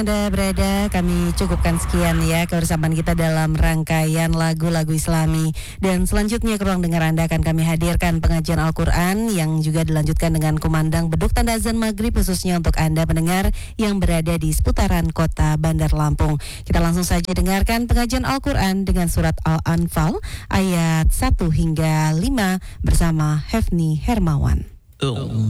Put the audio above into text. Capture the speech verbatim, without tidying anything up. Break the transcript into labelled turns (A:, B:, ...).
A: Anda berada, kami cukupkan sekian ya kebersamaan kita dalam rangkaian lagu-lagu Islami. Dan selanjutnya ke ruang dengar Anda akan kami hadirkan pengajian Al-Quran yang juga dilanjutkan dengan kumandang beduk tanda azan maghrib khususnya untuk Anda pendengar yang berada di seputaran kota Bandar Lampung. Kita langsung saja dengarkan pengajian Al-Quran dengan surat Al-Anfal ayat satu hingga lima bersama Hefni Hermawan.
B: Oh.